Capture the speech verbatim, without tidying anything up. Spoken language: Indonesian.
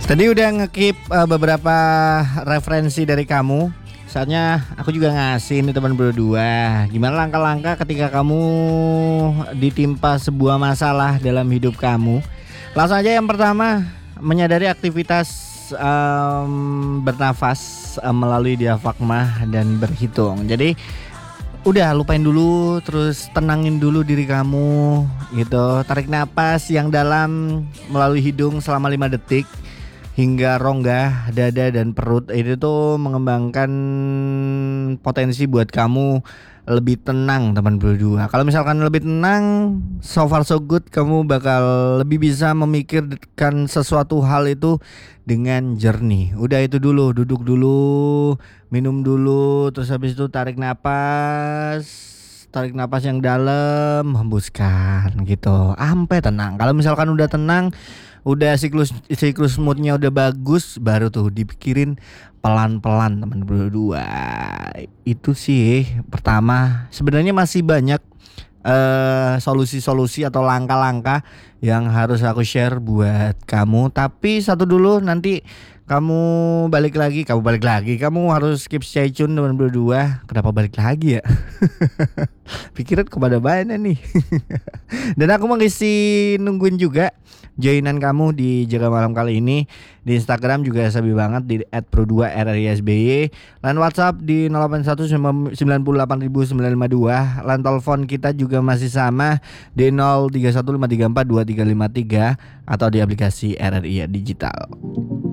Tadi udah ngekip uh, beberapa referensi dari kamu. Saatnya aku juga ngasih nih teman berdua. Gimana langkah-langkah ketika kamu ditimpa sebuah masalah dalam hidup kamu? Langsung aja yang pertama, menyadari aktivitas um, bernafas um, melalui diafragma dan berhitung. Jadi udah lupain dulu, terus tenangin dulu diri kamu gitu. Tarik napas yang dalam melalui hidung selama lima detik hingga rongga, dada dan perut. Itu tuh mengembangkan potensi buat kamu lebih tenang teman berdua. Kalau misalkan lebih tenang, so far so good, kamu bakal lebih bisa memikirkan sesuatu hal itu dengan jernih. Udah itu dulu, duduk dulu, minum dulu, terus habis itu tarik napas, tarik napas yang dalam, hembuskan gitu, sampai tenang. Kalau misalkan udah tenang, udah siklus siklus moodnya udah bagus, baru tuh dipikirin pelan-pelan teman berdua. Itu sih pertama. Sebenarnya masih banyak uh, solusi-solusi atau langkah-langkah yang harus aku share buat kamu. Tapi satu dulu, nanti kamu balik lagi, kamu balik lagi. Kamu harus keep stay tune teman berdua. Kenapa balik lagi ya? Pikiran kepada mana nih? Dan aku mengisi nungguin juga joinan kamu di Jaga Malam kali ini. Di Instagram juga sabi banget di et pro dua r r i s b y. Line WhatsApp di nol delapan satu sembilan delapan sembilan lima dua. Line telepon kita juga masih sama di nol tiga satu lima tiga empat dua tiga lima tiga atau di aplikasi R R I Digital.